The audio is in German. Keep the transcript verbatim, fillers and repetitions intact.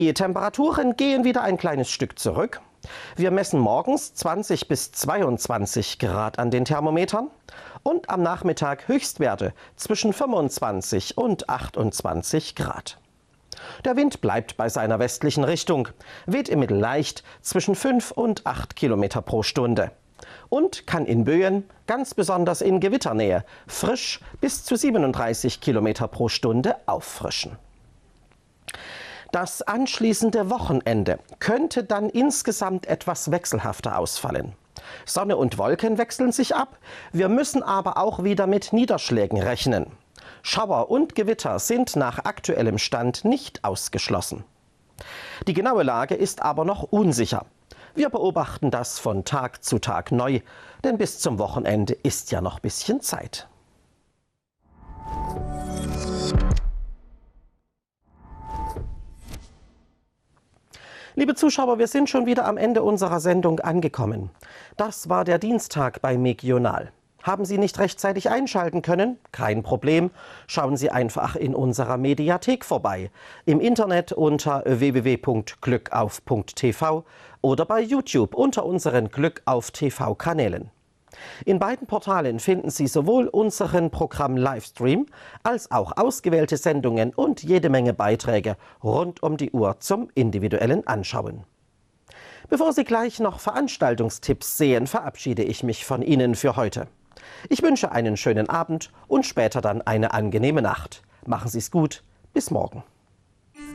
Die Temperaturen gehen wieder ein kleines Stück zurück. Wir messen morgens zwanzig bis zweiundzwanzig Grad an den Thermometern und am Nachmittag Höchstwerte zwischen fünfundzwanzig und achtundzwanzig Grad. Der Wind bleibt bei seiner westlichen Richtung, weht im Mittel leicht zwischen fünf und acht Kilometer pro Stunde und kann in Böen, ganz besonders in Gewitternähe, frisch bis zu siebenunddreißig Kilometer pro Stunde auffrischen. Das anschließende Wochenende könnte dann insgesamt etwas wechselhafter ausfallen. Sonne und Wolken wechseln sich ab, wir müssen aber auch wieder mit Niederschlägen rechnen. Schauer und Gewitter sind nach aktuellem Stand nicht ausgeschlossen. Die genaue Lage ist aber noch unsicher. Wir beobachten das von Tag zu Tag neu, denn bis zum Wochenende ist ja noch ein bisschen Zeit. Liebe Zuschauer, wir sind schon wieder am Ende unserer Sendung angekommen. Das war der Dienstag bei Megional. Haben Sie nicht rechtzeitig einschalten können? Kein Problem. Schauen Sie einfach in unserer Mediathek vorbei. Im Internet unter w w w punkt glückauf punkt t v oder bei YouTube unter unseren Glückauf T V-Kanälen. In beiden Portalen finden Sie sowohl unseren Programm-Livestream als auch ausgewählte Sendungen und jede Menge Beiträge rund um die Uhr zum individuellen Anschauen. Bevor Sie gleich noch Veranstaltungstipps sehen, verabschiede ich mich von Ihnen für heute. Ich wünsche einen schönen Abend und später dann eine angenehme Nacht. Machen Sie es gut. Bis morgen.